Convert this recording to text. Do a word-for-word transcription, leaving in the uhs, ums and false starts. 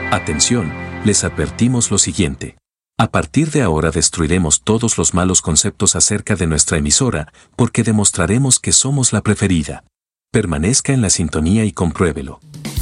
Atención, les advertimos lo siguiente. A partir de ahora destruiremos todos los malos conceptos acerca de nuestra emisora, porque demostraremos que somos la preferida. Permanezca en la sintonía y compruébelo.